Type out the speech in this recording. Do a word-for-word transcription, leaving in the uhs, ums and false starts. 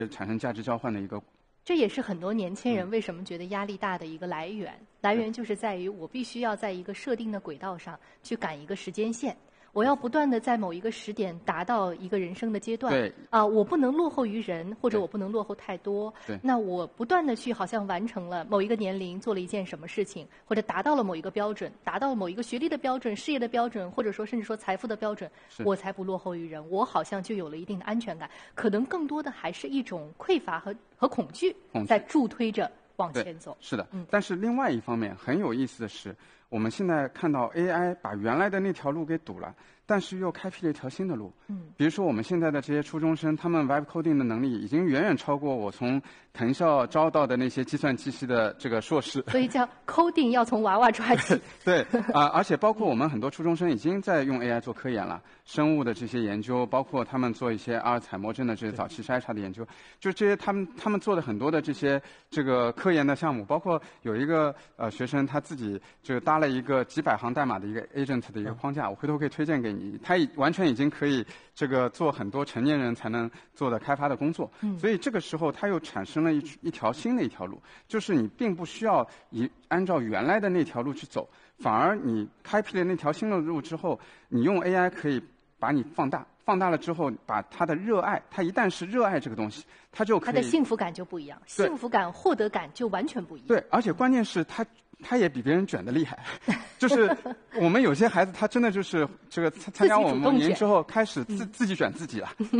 产生价值交换的一个。 这也是很多年轻人为什么觉得压力大的一个来源，嗯、来源就是在于我必须要在一个设定的轨道上去赶一个时间线。我要不断的在某一个时点达到一个人生的阶段， 对啊、呃，我不能落后于人，或者我不能落后太多。 对， 那我不断的去好像完成了某一个年龄做了一件什么事情，或者达到了某一个标准，达到了某一个学历的标准、事业的标准，或者说甚至说财富的标准，我才不落后于人，我好像就有了一定的安全感。可能更多的还是一种匮乏和和恐惧在助推着往前走。 是的， 嗯。 但是另外一方面很有意思的是，我们现在看到 A I 把原来的那条路给堵了，但是又开辟了一条新的路。 嗯， 比如说我们现在的这些初中生，他们 Web coding 的能力已经远远超过我从藤校招到的那些计算机系的这个硕士。 所以叫 coding 要从娃娃抓起。 对啊、呃，而且包括我们很多初中生已经在用 A I 做科研了，生物的这些研究，包括他们做一些阿尔采默症的这些早期筛查的研究，就这些他们他们做的很多的这些这个科研的项目，包括有一个呃学生他自己就搭了一个几百行代码的一个 agent 的一个框架，我回头可以推荐给你，他已完全已经可以这个做很多成年人才能做的开发的工作。 嗯， 所以这个时候他又产生了一一条新的一条路，就是你并不需要以按照原来的那条路去走，反而你开辟了那条新的路之后，你用 A I 可以把你放大，放大了之后，把他的热爱，他一旦是热爱这个东西，他就可以， 他的幸福感就不一样，幸福感、获得感就完全不一样。 对，而且关键是他。他也比别人卷得厉害，就是我们有些孩子，他真的就是这个参参加我们营之后，开始自自己卷自己了。